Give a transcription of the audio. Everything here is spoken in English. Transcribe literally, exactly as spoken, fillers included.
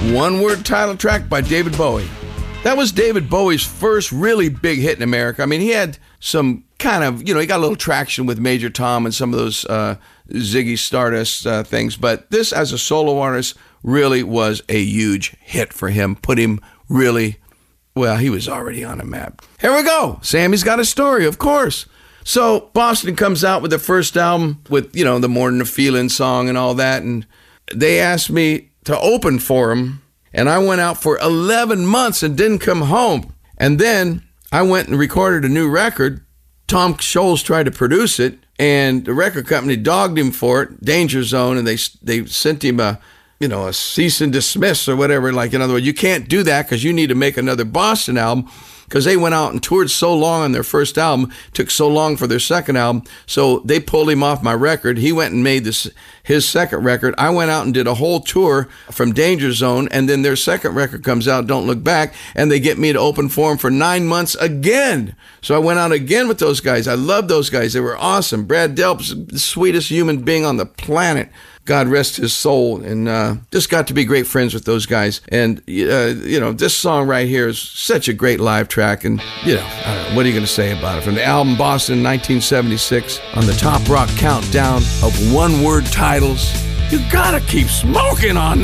One Word title track by David Bowie. That was David Bowie's first really big hit in America. I mean, he had some kind of, you know, he got a little traction with Major Tom and some of those uh, Ziggy Stardust uh, things, but this as a solo artist really was a huge hit for him, put him really, well, he was already on a map. Here we go. Sammy's Got a Story, of course. So Boston comes out with their first album with, you know, the More Than a Feeling song and all that, and they asked me to open for them, and I went out for eleven months and didn't come home. And then I went and recorded a new record. Tom Scholz tried to produce it, and the record company dogged him for it, Danger Zone, and they they sent him a, you know, a cease and dismiss or whatever. Like, in other words, you can't do that because you need to make another Boston album, because they went out and toured so long on their first album, took so long for their second album, so they pulled him off my record. He went and made this his second record. I went out and did a whole tour from Danger Zone, and then their second record comes out, Don't Look Back, and they get me to open for them for nine months again. So I went out again with those guys. I love those guys. They were awesome. Brad Delp's the sweetest human being on the planet. God rest his soul, and uh, just got to be great friends with those guys. And, uh, you know, this song right here is such a great live track, and, you know, I don't know, what are you going to say about it? From the album Boston nineteen seventy-six, on the Top Rock Countdown of one-word titles, you gotta keep smoking on